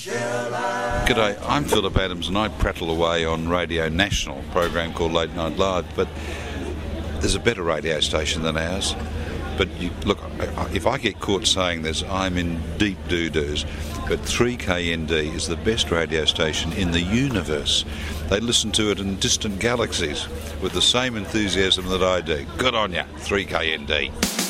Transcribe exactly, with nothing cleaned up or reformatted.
G'day, I'm Philip Adams and I prattle away on Radio National, a program called Late Night Live, but there's a better radio station than ours. But you, look, if I get caught saying this, I'm in deep doo-doos. But three K N D is the best radio station in the universe. They listen to it in distant galaxies with the same enthusiasm that I do. Good on ya, three K N D.